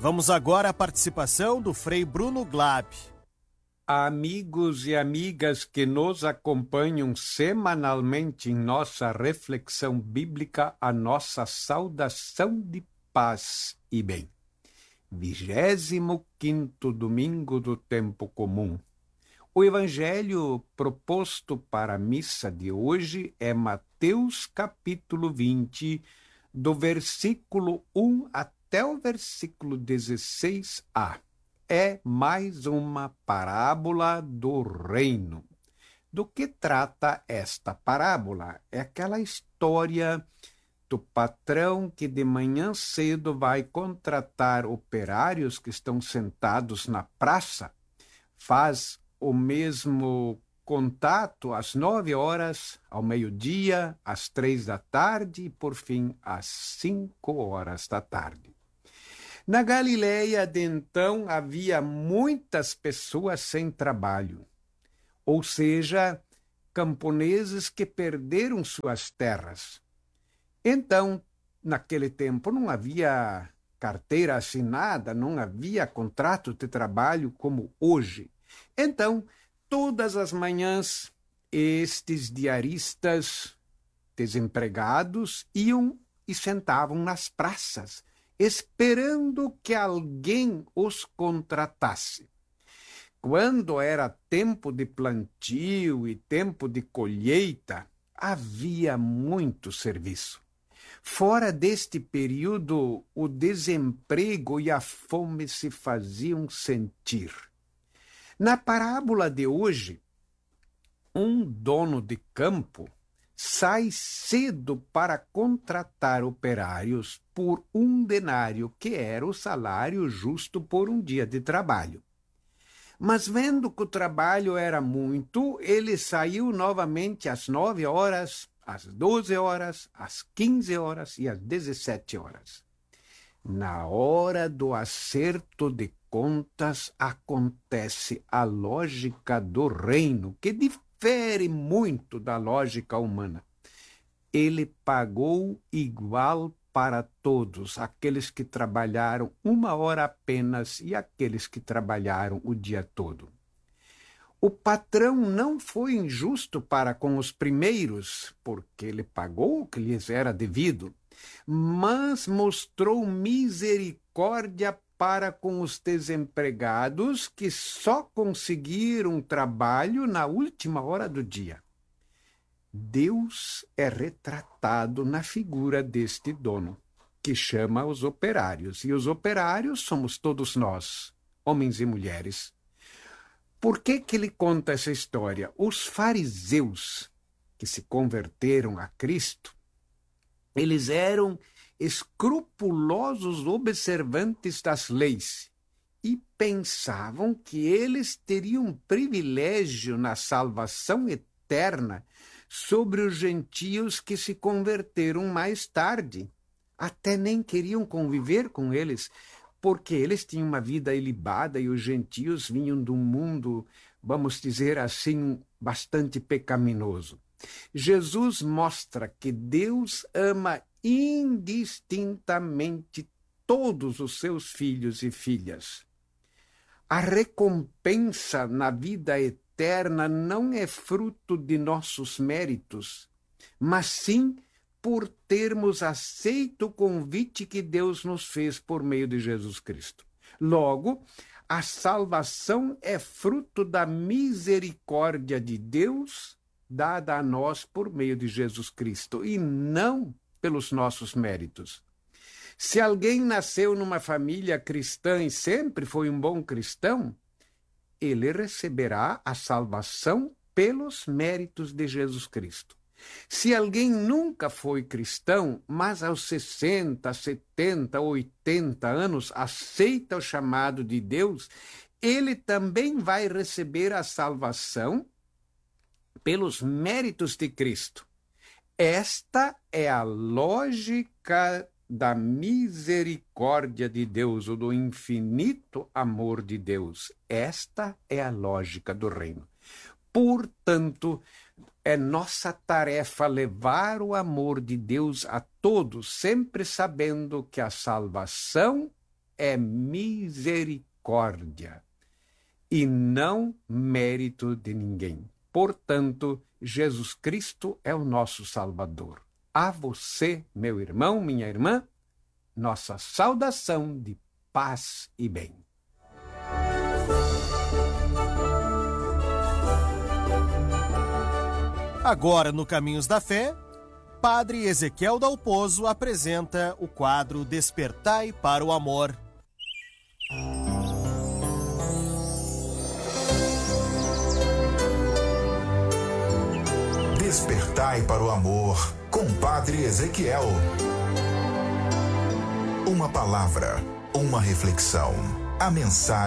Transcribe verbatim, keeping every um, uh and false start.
Vamos agora à participação do Frei Bruno Glab. Amigos e amigas que nos acompanham semanalmente em nossa reflexão bíblica, a nossa saudação de paz e bem. Vigésimo quinto domingo do tempo comum. O evangelho proposto para a missa de hoje é Mateus capítulo vinte, do versículo um até o versículo dezesseis a. É mais uma parábola do reino. Do que trata esta parábola? É aquela história do patrão que de manhã cedo vai contratar operários que estão sentados na praça, faz o mesmo contato às nove horas, ao meio-dia, às três da tarde e, por fim, às cinco horas da tarde. Na Galileia de então havia muitas pessoas sem trabalho, ou seja, camponeses que perderam suas terras. Então, naquele tempo não havia carteira assinada, não havia contrato de trabalho como hoje. Então, todas as manhãs, estes diaristas desempregados iam e sentavam nas praças, esperando que alguém os contratasse. Quando era tempo de plantio e tempo de colheita, havia muito serviço. Fora deste período, o desemprego e a fome se faziam sentir. Na parábola de hoje, um dono de campo sai cedo para contratar operários por um denário, que era o salário justo por um dia de trabalho. Mas vendo que o trabalho era muito, ele saiu novamente às nove horas, às doze horas, às quinze horas e às dezessete horas. Na hora do acerto de contas, acontece a lógica do reino, que difere muito da lógica humana. Ele pagou igual para todos, aqueles que trabalharam uma hora apenas e aqueles que trabalharam o dia todo. O patrão não foi injusto para com os primeiros, porque ele pagou o que lhes era devido, mas mostrou misericórdia para com os desempregados que só conseguiram trabalho na última hora do dia. Deus é retratado na figura deste dono, que chama os operários, e os operários somos todos nós, homens e mulheres. Por que que ele conta essa história? Os fariseus que se converteram a Cristo, eles eram escrupulosos observantes das leis e pensavam que eles teriam privilégio na salvação eterna sobre os gentios que se converteram mais tarde. Até nem queriam conviver com eles, porque eles tinham uma vida ilibada e os gentios vinham de um mundo, vamos dizer assim, bastante pecaminoso. Jesus mostra que Deus ama indistintamente todos os seus filhos e filhas. A recompensa na vida eterna não é fruto de nossos méritos, mas sim por termos aceito o convite que Deus nos fez por meio de Jesus Cristo. Logo, a salvação é fruto da misericórdia de Deus dada a nós por meio de Jesus Cristo, e não pelos nossos méritos. Se alguém nasceu numa família cristã e sempre foi um bom cristão, ele receberá a salvação pelos méritos de Jesus Cristo. Se alguém nunca foi cristão, mas aos sessenta, setenta, oitenta anos aceita o chamado de Deus, ele também vai receber a salvação pelos méritos de Cristo. Esta é a lógica da misericórdia de Deus, ou do infinito amor de Deus. Esta é a lógica do reino. Portanto, é nossa tarefa levar o amor de Deus a todos, sempre sabendo que a salvação é misericórdia e não mérito de ninguém. Portanto, Jesus Cristo é o nosso Salvador. A você, meu irmão, minha irmã, nossa saudação de paz e bem. Agora, no Caminhos da Fé, Padre Ezequiel Dalpozo apresenta o quadro Despertai para o Amor. Despertai para o Amor, com Padre Ezequiel. Uma palavra, uma reflexão, a mensagem